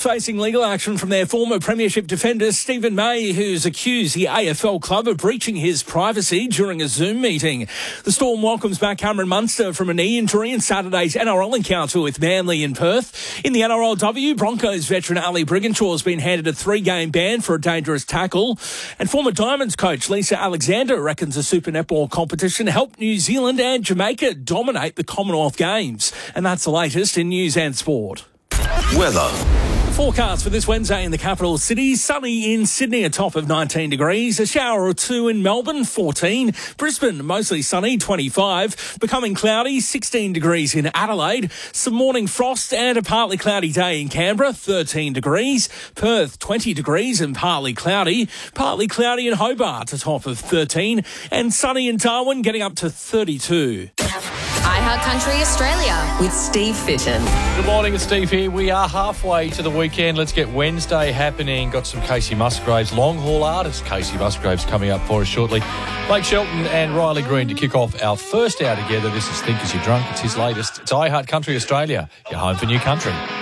facing legal action from their former premiership defender Stephen May, who's accused the AFL club of breaching his privacy during a Zoom meeting. The Storm welcomes back Cameron Munster from a knee injury in Saturday's NRL encounter with Manly in Perth. In the NRLW, Broncos veteran Ali Brigginshaw has been handed a 3-game ban for a dangerous tackle. And former Diamonds coach Lisa Alexander reckons the Super Netball competition helped New Zealand and Jamaica dominate the Commonwealth Games. And that's the latest in news and sport. Weather. Forecast for this Wednesday in the capital city. Sunny in Sydney, a top of 19 degrees. A shower or two in Melbourne, 14. Brisbane, mostly sunny, 25. Becoming cloudy, 16 degrees in Adelaide. Some morning frost and a partly cloudy day in Canberra, 13 degrees. Perth, 20 degrees and partly cloudy. Partly cloudy in Hobart, a top of 13. And sunny in Darwin, getting up to 32. iHeart Country Australia with Steve Fitton. Good morning, it's Steve here. We are halfway to the weekend. Let's get Wednesday happening. Got some Casey Musgraves, long haul artist Casey Musgraves coming up for us shortly. Blake Shelton and Riley Green to kick off our first hour together. This is Think As You're Drunk. It's his latest. It's iHeart Country Australia, your home for new country.